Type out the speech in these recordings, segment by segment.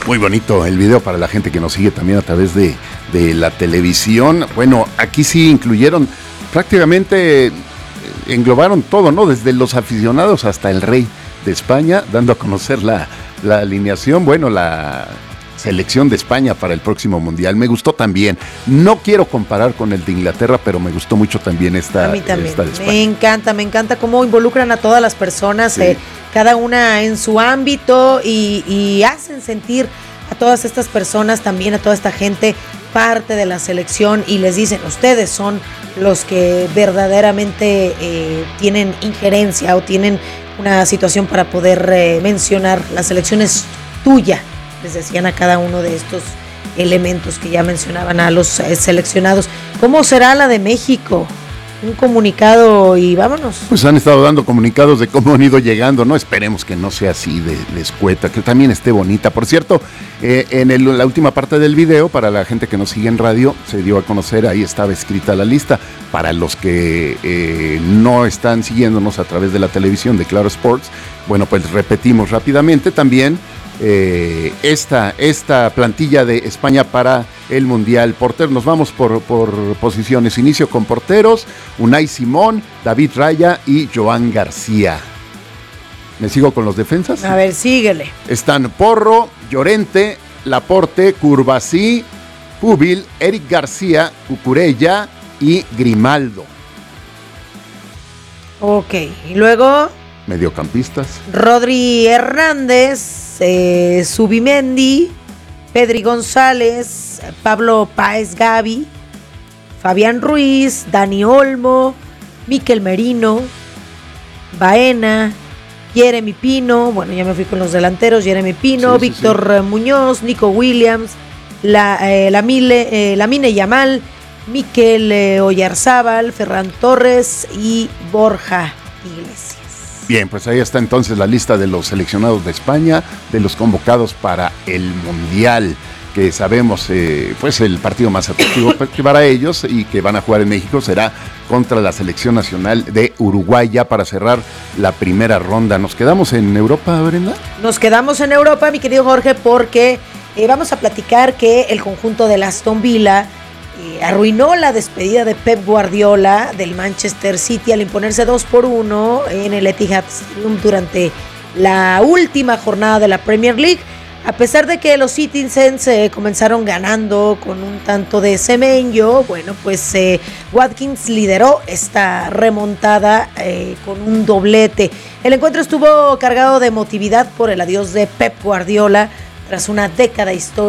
Muy bonito el video para la gente que nos sigue también a través de la televisión. Bueno, aquí sí incluyeron prácticamente, englobaron todo, ¿no? Desde los aficionados hasta el rey de España, dando a conocer la alineación, bueno, la selección de España para el próximo Mundial. Me gustó también. No quiero comparar con el de Inglaterra, pero me gustó mucho también esta. A mí también. Esta de España. Me encanta cómo involucran a todas las personas, Sí. cada una en su ámbito y hacen sentir a todas estas personas, también a toda esta gente, parte de la selección y les dicen, ustedes son los que verdaderamente tienen injerencia o tienen una situación para poder mencionar, la selección es tuya. Les decían a cada uno de estos elementos que ya mencionaban a los seleccionados. ¿Cómo será la de México? Un comunicado y vámonos. Pues han estado dando comunicados de cómo han ido llegando, ¿no? Esperemos que no sea así de escueta, que también esté bonita. Por cierto, en la última parte del video, para la gente que nos sigue en radio, se dio a conocer, ahí estaba escrita la lista. Para los que no están siguiéndonos a través de la televisión de Claro Sports, bueno, pues repetimos rápidamente también esta plantilla de España para el Mundial. Porteros, nos vamos por posiciones. Inicio con porteros: Unai Simón, David Raya y Joan García. ¿Me sigo con los defensas? A ver, síguele. Están Porro, Llorente, Laporte, Curbasí, Pubil, Eric García, Cucurella y Grimaldo. Ok, y luego Mediocampistas: Rodri Hernández, Zubimendi, Pedri González, Pablo Páez Gavi, Fabián Ruiz, Dani Olmo, Mikel Merino, Baena, Jeremy Pino, bueno, ya me fui con los delanteros, Jeremy Pino, Sí. Víctor Muñoz, Nico Williams, Lamine Yamal, Mikel Oyarzábal, Ferran Torres y Borja Iglesias. Bien, pues ahí está entonces la lista de los seleccionados de España, de los convocados para el Mundial, que sabemos pues el partido más atractivo para ellos y que van a jugar en México será contra la selección nacional de Uruguay, ya para cerrar la primera ronda. ¿Nos quedamos en Europa, Brenda? Nos quedamos en Europa, mi querido Jorge, porque vamos a platicar que el conjunto del Aston Villa arruinó la despedida de Pep Guardiola del Manchester City al imponerse 2-1 en el Etihad Stadium durante la última jornada de la Premier League. A pesar de que los Citizens comenzaron ganando con un tanto de Semenyo, bueno, pues Watkins lideró esta remontada con un doblete. El encuentro estuvo cargado de emotividad por el adiós de Pep Guardiola tras una década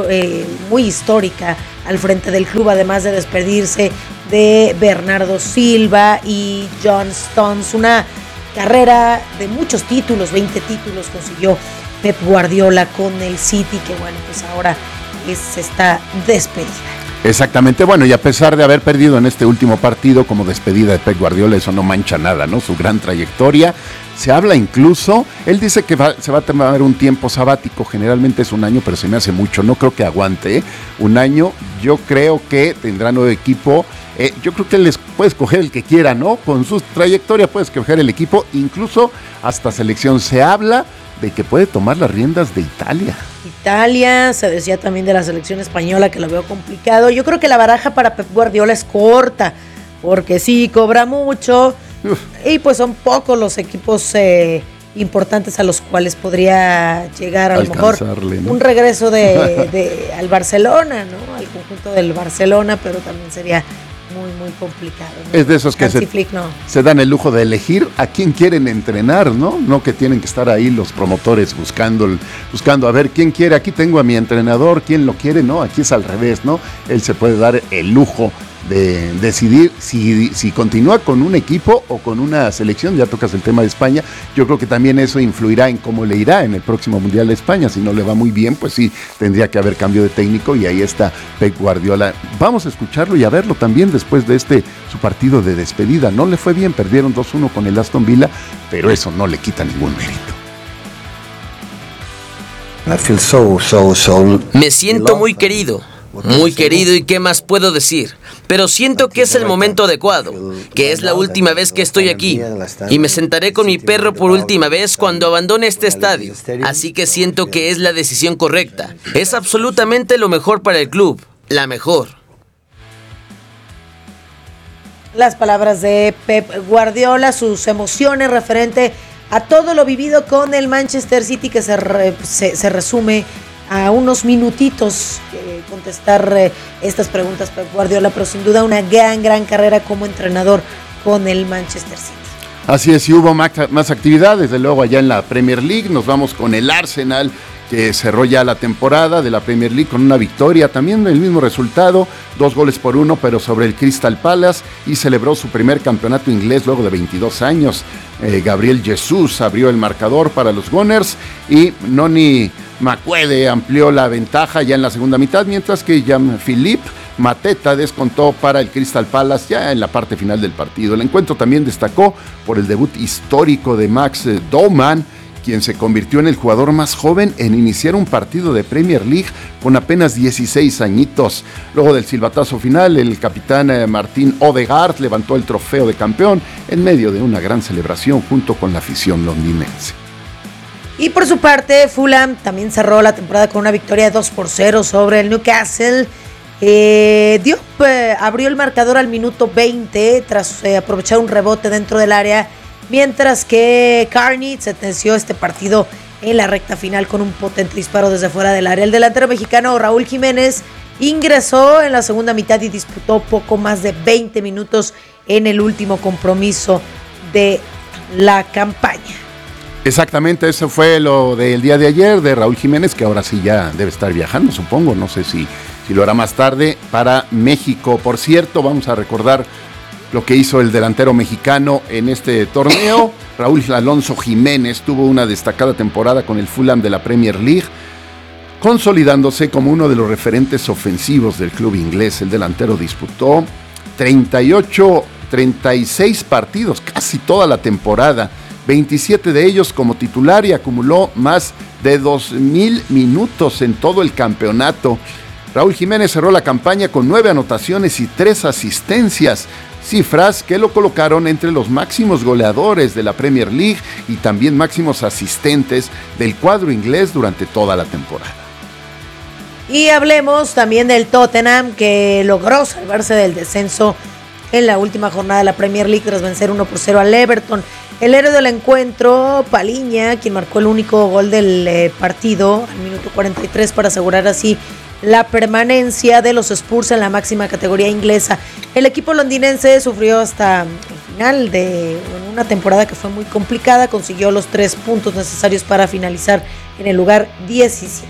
muy histórica al frente del club, además de despedirse de Bernardo Silva y John Stones. Una carrera de muchos títulos, 20 títulos consiguió Pep Guardiola con el City, que bueno, pues ahora es esta despedida. Exactamente, bueno, y a pesar de haber perdido en este último partido como despedida de Pep Guardiola, eso no mancha nada, ¿no? Su gran trayectoria. Se habla incluso, él dice que se va a tomar un tiempo sabático, generalmente es un año, pero se me hace mucho, no creo que aguante un año. Yo creo que tendrá nuevo equipo, yo creo que él les puede escoger el que quiera, ¿no? Con su trayectoria puede escoger el equipo, incluso hasta selección. Se habla de que puede tomar las riendas de Italia. Italia, se decía también de la selección española, que lo veo complicado. Yo creo que la baraja para Pep Guardiola es corta, porque sí, cobra mucho. Y pues son pocos los equipos importantes a los cuales podría llegar a lo mejor, ¿no? Un regreso al Barcelona, ¿no? Al conjunto del Barcelona, pero también sería muy complicado, ¿no? Es de esos que se dan el lujo de elegir a quién quieren entrenar, ¿no? No que tienen que estar ahí los promotores buscando a ver quién quiere. Aquí tengo a mi entrenador, quién lo quiere, ¿no? Aquí es al revés, ¿no? Él se puede dar el lujo de decidir si continúa con un equipo o con una selección. Ya tocas el tema de España, yo creo que también eso influirá en cómo le irá en el próximo Mundial de España. Si no le va muy bien, pues sí, tendría que haber cambio de técnico, y ahí está Pep Guardiola. Vamos a escucharlo y a verlo también después de su partido de despedida. No le fue bien, perdieron 2-1 con el Aston Villa, pero eso no le quita ningún mérito. Me siento muy querido, y qué más puedo decir. pero siento que es el momento adecuado, que es la última vez que estoy aquí, y me sentaré con mi perro por última vez cuando abandone este estadio, así que siento que es la decisión correcta. Es absolutamente lo mejor para el club, la mejor. Las palabras de Pep Guardiola, sus emociones referente a todo lo vivido con el Manchester City, que se resume a unos minutitos contestar estas preguntas Pep Guardiola, pero sin duda una gran carrera como entrenador con el Manchester City. Así es, y hubo más actividades, desde luego allá en la Premier League. Nos vamos con el Arsenal, que cerró ya la temporada de la Premier League con una victoria, también el mismo resultado, 2-1, pero sobre el Crystal Palace, y celebró su primer campeonato inglés luego de 22 años. Gabriel Jesús abrió el marcador para los Gunners y Noni Macuede amplió la ventaja ya en la segunda mitad, mientras que Jean-Philippe Mateta descontó para el Crystal Palace ya en la parte final del partido. El encuentro también destacó por el debut histórico de Max Doman, quien se convirtió en el jugador más joven en iniciar un partido de Premier League con apenas 16 añitos. Luego del silbatazo final, el capitán Martín Odegaard levantó el trofeo de campeón en medio de una gran celebración junto con la afición londinense. Y por su parte, Fulham también cerró la temporada con una victoria de 2-0 sobre el Newcastle. Diop abrió el marcador al minuto 20 tras aprovechar un rebote dentro del área, mientras que Carney sentenció este partido en la recta final con un potente disparo desde fuera del área. El delantero mexicano Raúl Jiménez ingresó en la segunda mitad y disputó poco más de 20 minutos en el último compromiso de la campaña. Exactamente, eso fue lo del día de ayer de Raúl Jiménez, que ahora sí ya debe estar viajando, supongo, no sé si lo hará más tarde, para México. Por cierto, vamos a recordar lo que hizo el delantero mexicano en este torneo. Raúl Alonso Jiménez tuvo una destacada temporada con el Fulham de la Premier League, consolidándose como uno de los referentes ofensivos del club inglés. El delantero disputó 36 partidos, casi toda la temporada, 27 de ellos como titular, y acumuló más de 2,000 minutos en todo el campeonato. Raúl Jiménez cerró la campaña con 9 anotaciones y 3 asistencias, cifras que lo colocaron entre los máximos goleadores de la Premier League y también máximos asistentes del cuadro inglés durante toda la temporada. Y hablemos también del Tottenham, que logró salvarse del descenso en la última jornada de la Premier League tras vencer 1-0 al Everton. El héroe del encuentro, Paliña, quien marcó el único gol del partido al minuto 43 para asegurar así la permanencia de los Spurs en la máxima categoría inglesa. El equipo londinense sufrió hasta el final de una temporada que fue muy complicada, consiguió los 3 puntos necesarios para finalizar en el lugar 17.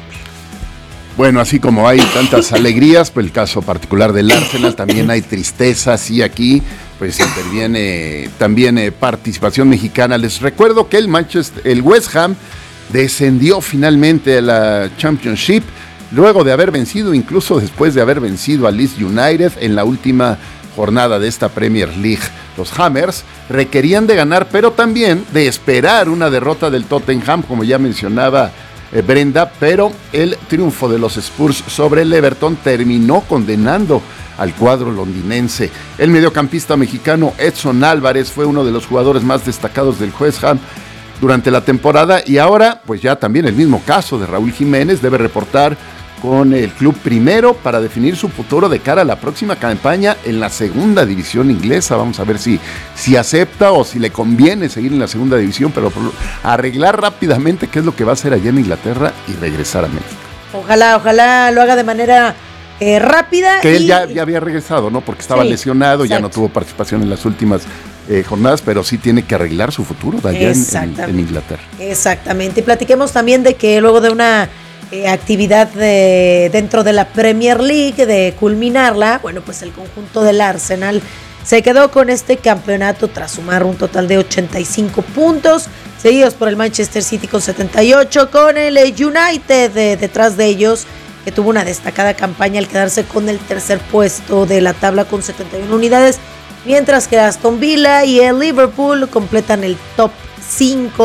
Bueno, así como hay tantas alegrías, pues el caso particular del Arsenal, también hay tristezas, y aquí pues interviene también participación mexicana. Les recuerdo que el West Ham descendió finalmente a la Championship, luego de haber vencido, incluso después de haber vencido a Leeds United en la última jornada de esta Premier League. Los Hammers requerían de ganar, pero también de esperar una derrota del Tottenham, como ya mencionaba Brenda, pero el triunfo de los Spurs sobre el Everton terminó condenando al cuadro londinense. El mediocampista mexicano Edson Álvarez fue uno de los jugadores más destacados del West Ham durante la temporada, y ahora pues ya también el mismo caso de Raúl Jiménez debe reportar con el club primero para definir su futuro de cara a la próxima campaña en la segunda división inglesa. Vamos a ver si acepta o si le conviene seguir en la segunda división, pero arreglar rápidamente qué es lo que va a hacer allá en Inglaterra y regresar a México. Ojalá lo haga de manera rápida. Que él ya había regresado, ¿no? Porque estaba lesionado, exacto. Ya no tuvo participación en las últimas jornadas, pero sí tiene que arreglar su futuro de allá en Inglaterra. Exactamente. Y platiquemos también de que luego de una actividad dentro de la Premier League, de culminarla, bueno, pues el conjunto del Arsenal se quedó con este campeonato tras sumar un total de 85 puntos, seguidos por el Manchester City con 78, con el United detrás de ellos, que tuvo una destacada campaña al quedarse con el tercer puesto de la tabla con 71 unidades, mientras que Aston Villa y el Liverpool completan el top 5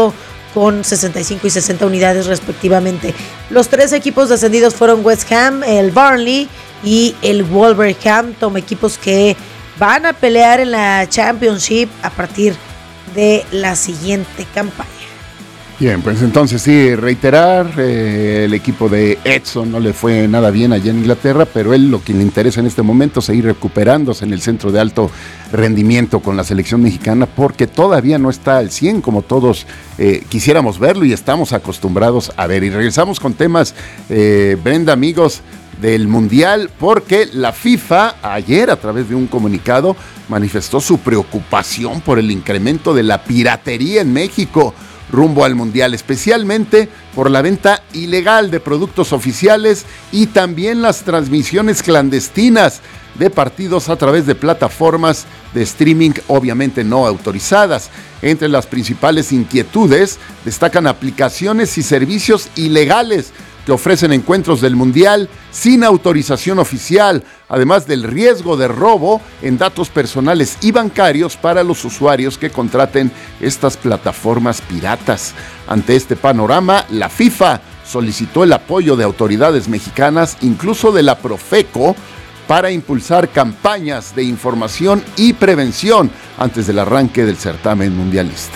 con 65 y 60 unidades respectivamente. Los 3 equipos descendidos fueron West Ham, el Burnley y el Wolverhampton, equipos que van a pelear en la Championship a partir de la siguiente campaña. Bien, pues entonces sí, reiterar, el equipo de Edson no le fue nada bien allá en Inglaterra, pero él lo que le interesa en este momento es seguir recuperándose en el centro de alto rendimiento con la selección mexicana, porque todavía no está al 100 como todos quisiéramos verlo y estamos acostumbrados a ver. Y regresamos con temas, Brenda, amigos, del Mundial, porque la FIFA ayer a través de un comunicado manifestó su preocupación por el incremento de la piratería en México rumbo al Mundial, especialmente por la venta ilegal de productos oficiales y también las transmisiones clandestinas de partidos a través de plataformas de streaming obviamente no autorizadas. Entre las principales inquietudes destacan aplicaciones y servicios ilegales que ofrecen encuentros del Mundial sin autorización oficial, además del riesgo de robo en datos personales y bancarios para los usuarios que contraten estas plataformas piratas. Ante este panorama, la FIFA solicitó el apoyo de autoridades mexicanas, incluso de la Profeco, para impulsar campañas de información y prevención antes del arranque del certamen mundialista.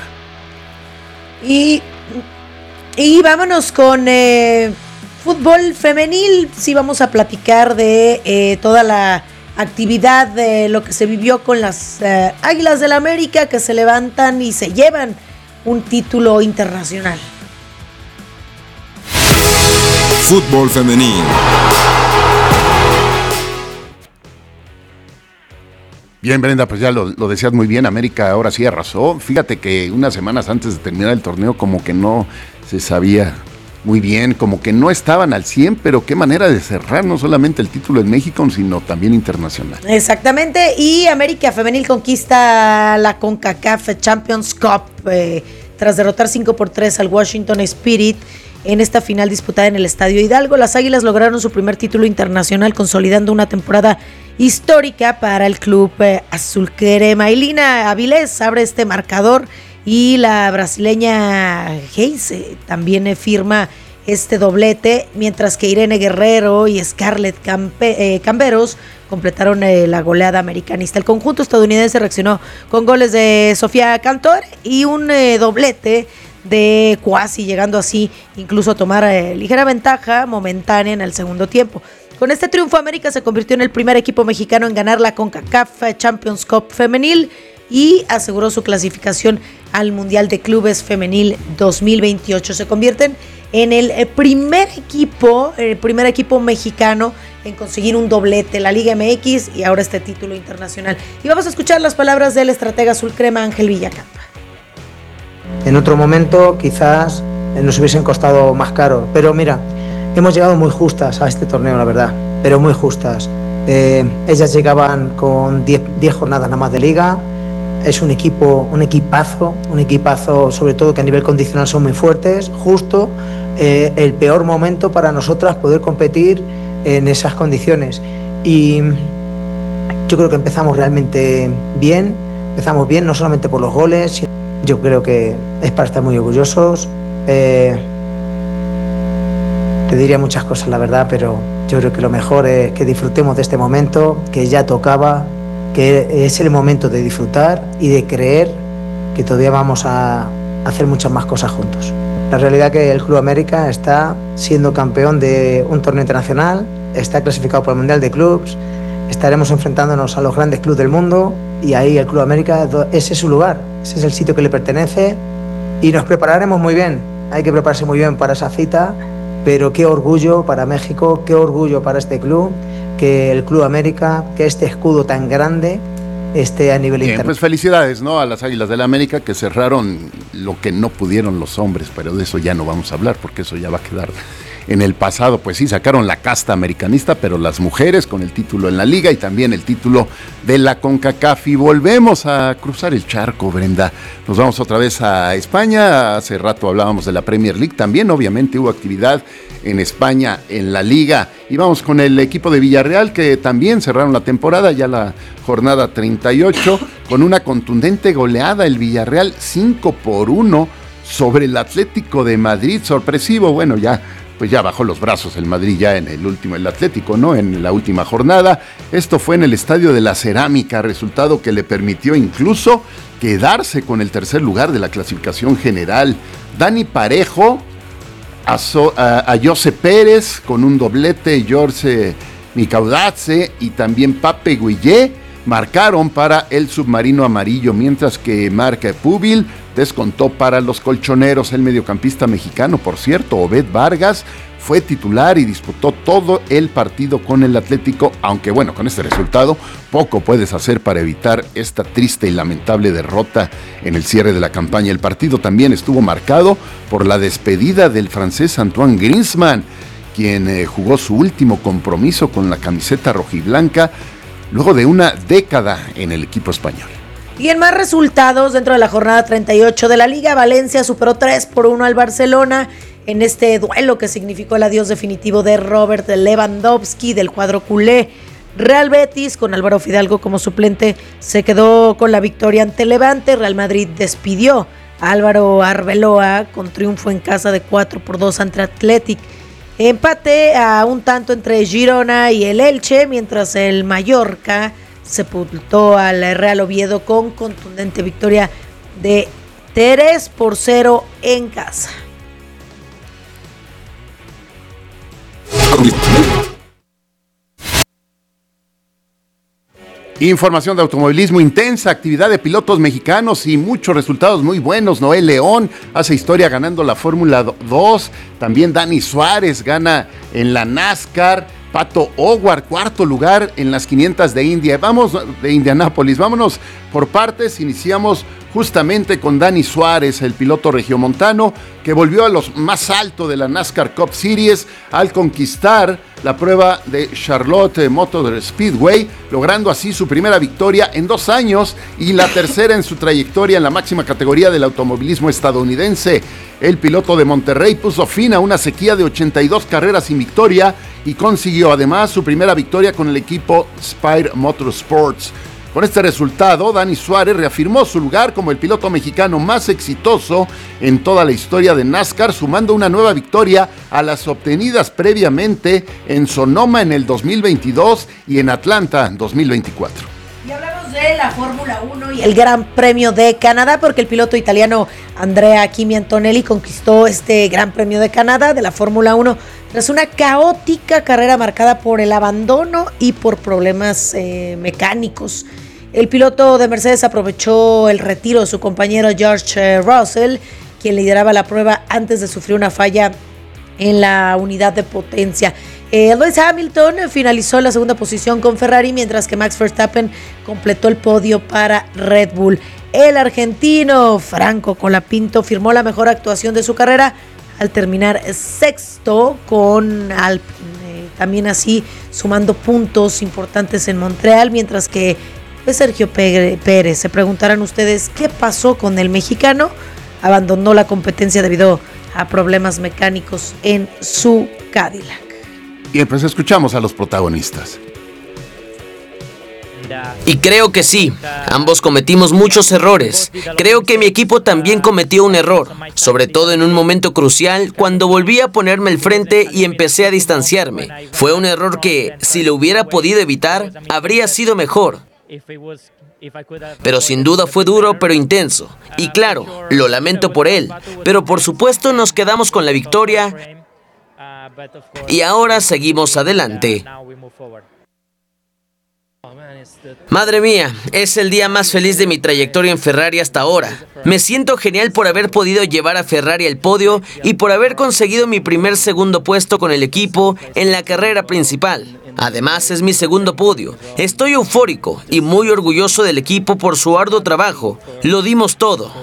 Y vámonos con fútbol femenil. Sí, vamos a platicar de toda la actividad de lo que se vivió con las Águilas del América, que se levantan y se llevan un título internacional. Fútbol femenil. Bien, Brenda, pues ya lo decías muy bien, América ahora sí arrasó. Fíjate que unas semanas antes de terminar el torneo como que no se sabía muy bien, como que no estaban al 100, pero qué manera de cerrar no solamente el título en México, sino también internacional. Exactamente, y América Femenil conquista la CONCACAF Champions Cup tras derrotar 5-3 al Washington Spirit en esta final disputada en el Estadio Hidalgo. Las Águilas lograron su primer título internacional, consolidando una temporada histórica para el club azul crema. Ailina Avilés abre este marcador y la brasileña Hayes también firma este doblete, mientras que Irene Guerrero y Scarlett Camberos completaron la goleada americanista. El conjunto estadounidense reaccionó con goles de Sofía Cantor y un doblete de Cuasi, llegando así incluso a tomar ligera ventaja momentánea en el segundo tiempo. Con este triunfo, América se convirtió en el primer equipo mexicano en ganar la CONCACAF Champions Cup femenil y aseguró su clasificación al Mundial de Clubes Femenil 2028. Se convierten en el primer equipo mexicano en conseguir un doblete, la Liga MX y ahora este título internacional. Y vamos a escuchar las palabras del estratega azul crema Ángel Villacampa. En otro momento quizás nos hubiesen costado más caro, pero mira, hemos llegado muy justas a este torneo, la verdad, pero muy justas. Ellas llegaban con 10 jornadas nada más de liga. Es un equipazo, sobre todo que a nivel condicional son muy fuertes. Justo el peor momento para nosotras poder competir en esas condiciones. Y yo creo que empezamos realmente bien, no solamente por los goles, sino yo creo que es para estar muy orgullosos. Te diría muchas cosas, la verdad, pero yo creo que lo mejor es que disfrutemos de este momento, que ya tocaba, que es el momento de disfrutar y de creer que todavía vamos a hacer muchas más cosas juntos. La realidad es que el Club América está siendo campeón de un torneo internacional, está clasificado para el Mundial de Clubs, estaremos enfrentándonos a los grandes clubes del mundo y ahí el Club América, ese es su lugar, ese es el sitio que le pertenece y nos prepararemos muy bien. Hay que prepararse muy bien para esa cita, pero qué orgullo para México, qué orgullo para este club, que el Club América, que este escudo tan grande esté a nivel internacional. Pues felicidades, ¿no?, a las Águilas del América, que cerraron lo que no pudieron los hombres, pero de eso ya no vamos a hablar porque eso ya va a quedar en el pasado. Pues sí, sacaron la casta americanista, pero las mujeres con el título en la liga y también el título de la CONCACAF. Y volvemos a cruzar el charco, Brenda. Nos vamos otra vez a España. Hace rato hablábamos de la Premier League. También obviamente hubo actividad en España en la liga. Y vamos con el equipo de Villarreal, que también cerraron la temporada, ya la jornada 38, con una contundente goleada. El Villarreal 5-1 sobre el Atlético de Madrid, sorpresivo, bueno, pues ya bajó los brazos el Madrid ya en el Atlético, ¿no? En la última jornada. Esto fue en el Estadio de la Cerámica, resultado que le permitió incluso quedarse con el tercer lugar de la clasificación general. Dani Parejo a Jose Pérez con un doblete, Jorge Micaudazze y también Pape Guillé marcaron para el submarino amarillo, mientras que Marc Pubil descontó para los colchoneros. El mediocampista mexicano, por cierto, Obed Vargas, fue titular y disputó todo el partido con el Atlético, aunque bueno, con este resultado poco puedes hacer para evitar esta triste y lamentable derrota en el cierre de la campaña. El partido también estuvo marcado por la despedida del francés Antoine Griezmann, quien jugó su último compromiso con la camiseta rojiblanca luego de una década en el equipo español. Y en más resultados, dentro de la jornada 38 de la Liga, Valencia superó 3-1 al Barcelona en este duelo que significó el adiós definitivo de Robert Lewandowski del cuadro culé. Real Betis, con Álvaro Fidalgo como suplente, se quedó con la victoria ante Levante. Real Madrid despidió a Álvaro Arbeloa con triunfo en casa de 4-2 ante Athletic. Empate a un tanto entre Girona y el Elche, mientras el Mallorca sepultó al Real Oviedo con contundente victoria de 3-0 en casa. Información de automovilismo, intensa actividad de pilotos mexicanos y muchos resultados muy buenos. Noel León hace historia ganando la Fórmula 2. También Dani Suárez gana en la NASCAR. Pato O'Ward, cuarto lugar en las 500 de Indianápolis. Vámonos por partes. Iniciamos justamente con Dani Suárez, el piloto regiomontano, que volvió a los más altos de la NASCAR Cup Series al conquistar la prueba de Charlotte Motor Speedway, logrando así su primera victoria en 2 años y la tercera en su trayectoria en la máxima categoría del automovilismo estadounidense. El piloto de Monterrey puso fin a una sequía de 82 carreras sin victoria y consiguió además su primera victoria con el equipo Spire Motorsports. Con este resultado, Dani Suárez reafirmó su lugar como el piloto mexicano más exitoso en toda la historia de NASCAR, sumando una nueva victoria a las obtenidas previamente en Sonoma en el 2022 y en Atlanta en 2024. Y hablamos de la Fórmula 1 y el Gran Premio de Canadá, porque el piloto italiano Andrea Kimi Antonelli conquistó este Gran Premio de Canadá de la Fórmula 1 tras una caótica carrera marcada por el abandono y por problemas mecánicos. El piloto de Mercedes aprovechó el retiro de su compañero George Russell, quien lideraba la prueba antes de sufrir una falla en la unidad de potencia. Lewis Hamilton finalizó en la segunda posición con Ferrari, mientras que Max Verstappen completó el podio para Red Bull. El argentino Franco Colapinto firmó la mejor actuación de su carrera al terminar sexto con Alpine, también así sumando puntos importantes en Montreal, mientras que Sergio Pérez, se preguntarán ustedes qué pasó con el mexicano, abandonó la competencia debido a problemas mecánicos en su Cadillac. Bien, pues escuchamos a los protagonistas. Y creo que sí, ambos cometimos muchos errores. Creo que mi equipo también cometió un error, sobre todo en un momento crucial, cuando volví a ponerme al frente y empecé a distanciarme. Fue un error que, si lo hubiera podido evitar, habría sido mejor. Pero sin duda fue duro pero intenso. Y claro, lo lamento por él, pero por supuesto nos quedamos con la victoria y ahora seguimos adelante. Madre mía, es el día más feliz de mi trayectoria en Ferrari hasta ahora. Me siento genial por haber podido llevar a Ferrari al podio y por haber conseguido mi segundo puesto con el equipo en la carrera principal. Además, es mi segundo podio. Estoy eufórico y muy orgulloso del equipo por su arduo trabajo. Lo dimos todo.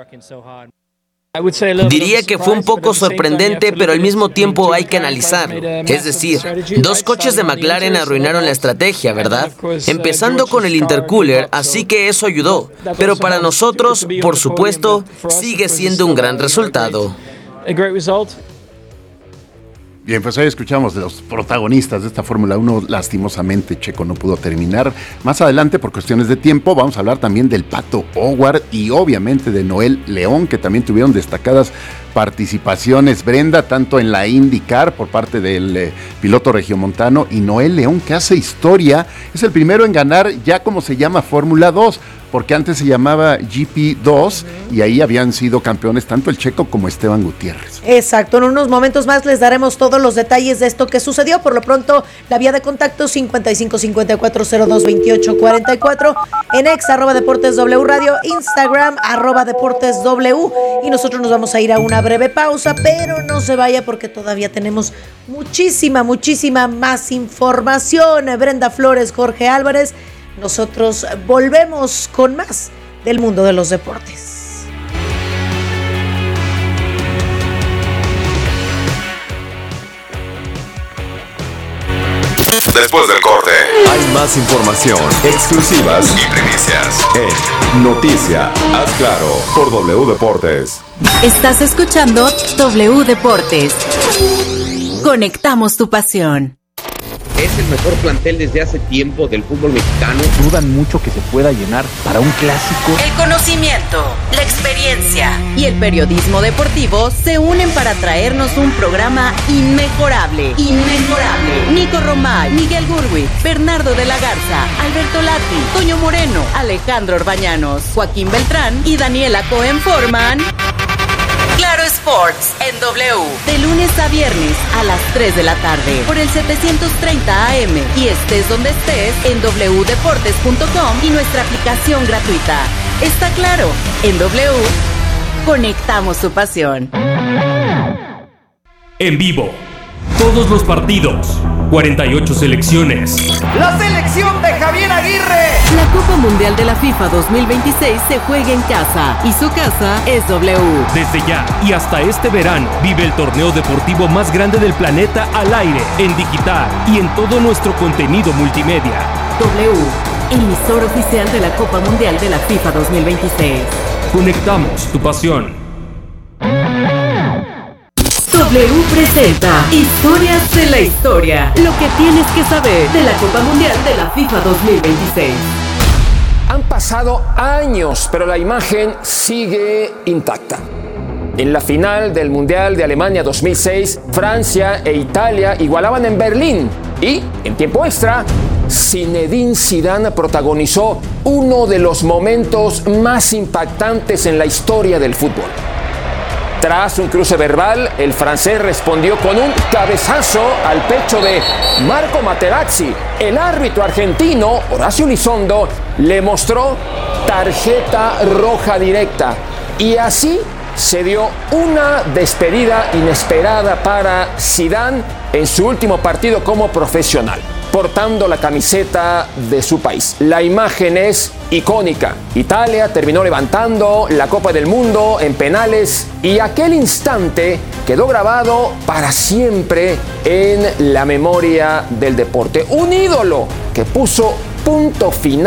Diría que fue un poco sorprendente, pero al mismo tiempo hay que analizarlo. Es decir, 2 coches de McLaren arruinaron la estrategia, ¿verdad? Empezando con el intercooler, así que eso ayudó. Pero para nosotros, por supuesto, sigue siendo un gran resultado. Bien, pues hoy escuchamos de los protagonistas de esta Fórmula 1. Lastimosamente, Checo no pudo terminar. Más adelante, por cuestiones de tiempo, vamos a hablar también del Pato O'Ward y obviamente de Noel León, que también tuvieron destacadas participaciones, Brenda, tanto en la IndyCar por parte del piloto regiomontano, y Noel León, que hace historia, es el primero en ganar ya como se llama Fórmula 2, porque antes se llamaba GP2 y ahí habían sido campeones tanto el Checo como Esteban Gutiérrez. Exacto, en unos momentos más les daremos todos los detalles de esto que sucedió. Por lo pronto, la vía de contacto 5554022844, en ex @DeportesW Radio, Instagram @DeportesW, y nosotros nos vamos a ir a una breve pausa, pero no se vaya porque todavía tenemos muchísima más información. Brenda Flores, Jorge Álvarez, nosotros volvemos con más del mundo de los deportes. Después del corte, hay más información, exclusivas y primicias en Noticia, haz claro, por W Deportes. Estás escuchando W Deportes. Conectamos tu pasión. Es el mejor plantel desde hace tiempo del fútbol mexicano. Dudan mucho que se pueda llenar para un clásico. El conocimiento, la experiencia y el periodismo deportivo se unen para traernos un programa inmejorable. Nico Romay, Miguel Gurwitz, Bernardo de la Garza, Alberto Lati, Toño Moreno, Alejandro Orbañanos, Joaquín Beltrán y Daniela Cohen forman Claro Sports en W, de lunes a viernes a las 3 de la tarde por el 730 AM y estés donde estés en wdeportes.com y nuestra aplicación gratuita. Está claro, en W conectamos tu pasión. En vivo, todos los partidos, 48 selecciones. ¡La selección de Javier Aguirre! La Copa Mundial de la FIFA 2026 se juega en casa y su casa es W. Desde ya y hasta este verano, vive el torneo deportivo más grande del planeta al aire, en digital y en todo nuestro contenido multimedia. W, emisor oficial de la Copa Mundial de la FIFA 2026. Conectamos tu pasión. W presenta Historias de la Historia. Lo que tienes que saber de la Copa Mundial de la FIFA 2026. Han pasado años, pero la imagen sigue intacta. En la final del Mundial de Alemania 2006, Francia e Italia igualaban en Berlín. Y, en tiempo extra, Zinedine Zidane protagonizó uno de los momentos más impactantes en la historia del fútbol. Tras un cruce verbal, el francés respondió con un cabezazo al pecho de Marco Materazzi. El árbitro argentino, Horacio Elizondo, le mostró tarjeta roja directa. Y así se dio una despedida inesperada para Zidane en su último partido como profesional, portando la camiseta de su país. La imagen es icónica. Italia terminó levantando la Copa del Mundo en penales y aquel instante quedó grabado para siempre en la memoria del deporte. Un ídolo que puso punto final